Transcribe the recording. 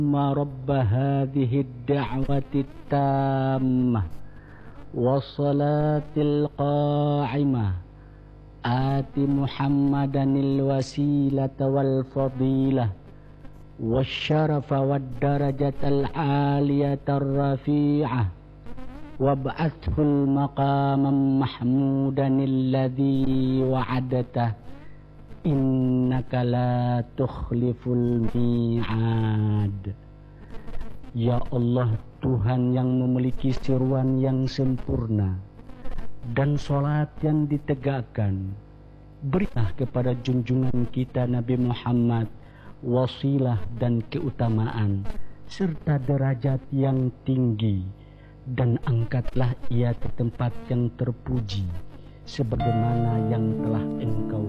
رب هذه الدعوة التامة والصلاة القائمة آت محمدا الوسيلة والفضيلة والشرف والدرجة العالية الرفيعة وابعثه المقام محمودا الذي وعدته innaka la tukhliful mi'ad. Ya Allah, Tuhan yang memiliki seruan yang sempurna dan sholat yang ditegakkan, berilah kepada junjungan kita Nabi Muhammad wasilah dan keutamaan serta derajat yang tinggi, dan angkatlah ia ke tempat yang terpuji sebagaimana yang telah Engkau